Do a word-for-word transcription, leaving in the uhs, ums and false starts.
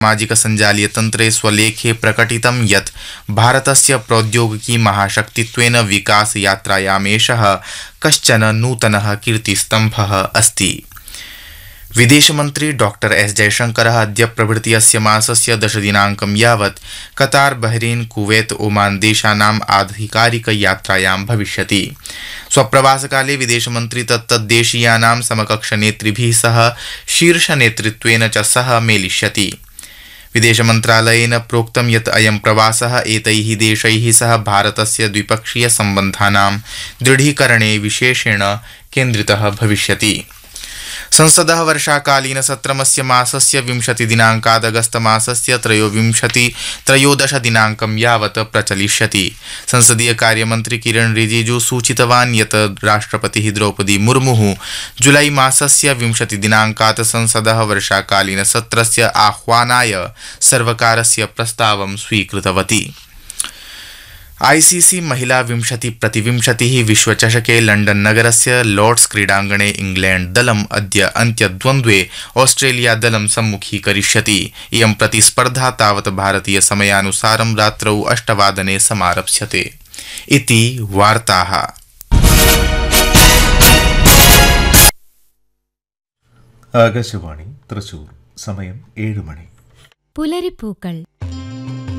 सामाजिकसञ्जालीयतन्त्रे स्वलेखे प्रकटितं यत् भारतस्य प्रौद्योगिकी महाशक्तित्वेन विकासयात्रायामेषः कश्चन नूतनः कीर्तिस्तम्भः अस्ति। विदेशमन्त्री डॉक्टर एस जयशंकरः अद्य प्रभृति अस्य मासस्य दशदिनाङ्कं यावत् कतार, बहरीन, कुवैत, ओमान देशानाम् आधिकारिकयात्रायां भविष्यति। स्वप्रवासकाले विदेशमन्त्री तत्तद्देशीयानां समकक्षनेतृभिः सह शीर्षनेतृत्वेन च सह मेलिष्यति। विदेशमन्त्रालयेन प्रोक्तं यत् अयं प्रवासः एतैः देशैः सह भारतस्य द्विपक्षीयसम्बन्धानां दृढीकरणे विशेषेण केन्द्रितः भविष्यति। संसदः वर्षाकालीनसत्रमस्य मासस्य विंशतिदिनाङ्कात् अगस्तमासस्य त्रयोविंशति त्रयोदशदिनाङ्कं यावत् प्रचलिष्यति। संसदीय कार्यमन्त्री किरण रिजिजू सूचितवान् यत् राष्ट्रपतिः द्रौपदी मुर्मुः जुलाई मासस्य विंशतिदिनाङ्कात् संसदः वर्षाकालीनसत्रस्य आह्वानाय सर्वकारस्य प्रस्तावं स्वीकृतवती। आईसीसी महिला विंशति प्रतिविंशतिः विश्वचषके लण्डन नगरस्य लॉर्ड्स क्रीडाङ्गणे इंग्लैंड दलम् अद्य अन्त्यद्वन्द्वे ऑस्ट्रेलिया दलं सम्मुखीकरिष्यति। इयं प्रतिस्पर्धा तावत् भारतीय समयानुसारं रात्रौ अष्टवादने समारप्स्यते। इति वार्ताः। ആകാശവാണി തൃശൂർ സമയം ഏഴ് മണി. പുലരിപ്പൂക്കൾ